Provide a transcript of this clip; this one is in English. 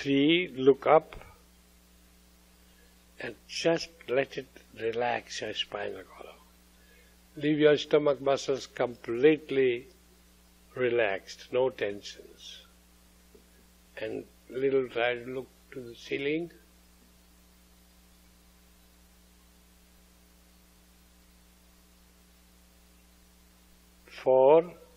3, look up and just let it relax your spinal column. Leave your stomach muscles completely relaxed, no tensions. And little try to look to the ceiling. 4,